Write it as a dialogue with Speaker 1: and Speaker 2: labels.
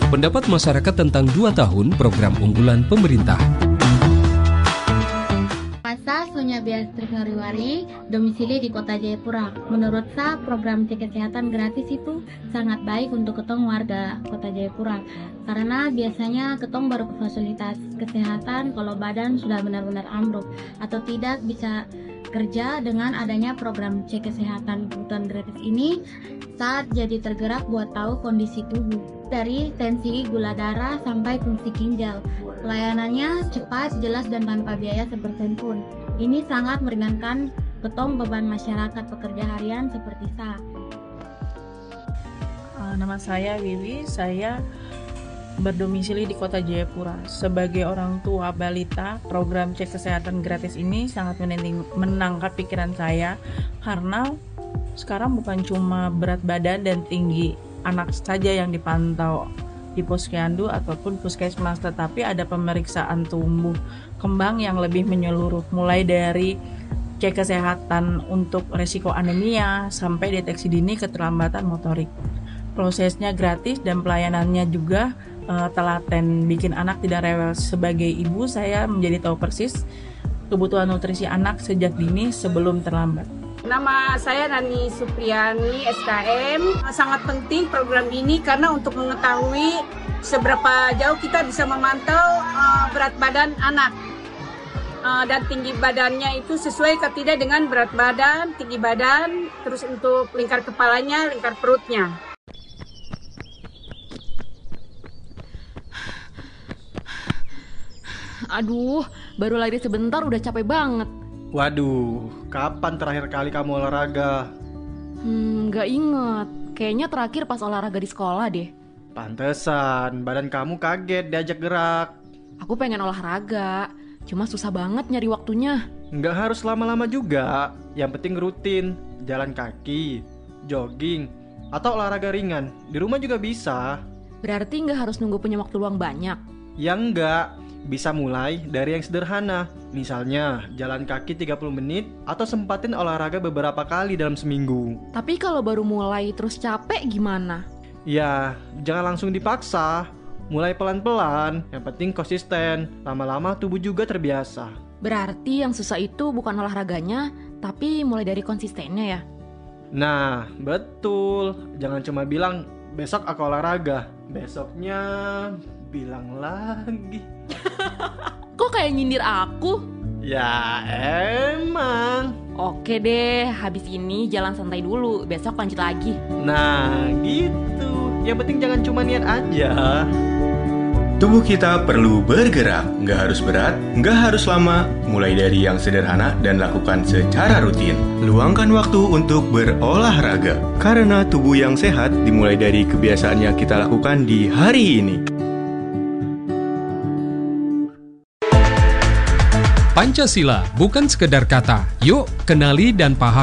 Speaker 1: Pendapat masyarakat tentang 2 tahun program unggulan pemerintah.
Speaker 2: Saya Sonya Beatrice Hariwari, domisili di Kota Jayapura. Menurut saya, program cek kesehatan gratis itu sangat baik untuk ketong warga Kota Jayapura. Karena biasanya ketong baru fasilitas kesehatan kalau badan sudah benar-benar ambruk atau tidak bisa kerja. Dengan adanya program cek kesehatan kebutuhan gratis ini, saat jadi tergerak buat tahu kondisi tubuh, dari tensi, gula darah, sampai fungsi ginjal. Pelayanannya cepat, jelas, dan tanpa biaya sepersenpun. Ini sangat meringankan ketong beban masyarakat pekerja harian seperti saya.
Speaker 3: Nama saya Wiwi, saya berdomisili di Kota Jayapura. Sebagai orang tua balita, program cek kesehatan gratis ini sangat menangkap pikiran saya, karena sekarang bukan cuma berat badan dan tinggi anak saja yang dipantau di posyandu ataupun puskesmas, tetapi ada pemeriksaan tumbuh kembang yang lebih menyeluruh, mulai dari cek kesehatan untuk resiko anemia sampai deteksi dini keterlambatan motorik. Prosesnya gratis dan pelayanannya juga telaten, bikin anak tidak rewel. Sebagai ibu, saya menjadi tahu persis kebutuhan nutrisi anak sejak dini sebelum terlambat.
Speaker 4: Nama saya Nani Supriyani, SKM. Sangat penting program ini karena untuk mengetahui seberapa jauh kita bisa memantau berat badan anak. Dan tinggi badannya itu sesuai atau tidak dengan berat badan, tinggi badan, terus untuk lingkar kepalanya, lingkar perutnya.
Speaker 5: Aduh, baru lari sebentar udah capek banget.
Speaker 6: Waduh, kapan terakhir kali kamu olahraga?
Speaker 5: Gak inget. Kayaknya terakhir pas olahraga di sekolah deh.
Speaker 6: Pantesan, badan kamu kaget diajak gerak.
Speaker 5: Aku pengen olahraga, cuma susah banget nyari waktunya.
Speaker 6: Nggak harus lama-lama juga, yang penting rutin. Jalan kaki, jogging, atau olahraga ringan. Di rumah juga bisa.
Speaker 5: Berarti nggak harus nunggu punya waktu luang banyak?
Speaker 6: Ya enggak, bisa mulai dari yang sederhana. Misalnya, jalan kaki 30 menit atau sempatin olahraga beberapa kali dalam seminggu.
Speaker 5: Tapi kalau baru mulai terus capek gimana?
Speaker 6: Ya, jangan langsung dipaksa. Mulai pelan-pelan, yang penting konsisten. Lama-lama tubuh juga terbiasa.
Speaker 5: Berarti yang susah itu bukan olahraganya, tapi mulai dari konsistennya ya?
Speaker 6: Nah, betul. Jangan cuma bilang, besok aku olahraga. Besoknya bilang lagi.
Speaker 5: Kok kayak nyindir aku?
Speaker 6: Ya emang.
Speaker 5: Oke deh, habis ini jalan santai dulu, besok lanjut lagi.
Speaker 6: Nah gitu. Yang penting jangan cuma niat aja.
Speaker 7: Tubuh kita perlu bergerak, nggak harus berat, nggak harus lama, mulai dari yang sederhana dan lakukan secara rutin. Luangkan waktu untuk berolahraga, karena tubuh yang sehat dimulai dari kebiasaan yang kita lakukan di hari ini.
Speaker 1: Pancasila bukan sekedar kata. Yuk, kenali dan pahami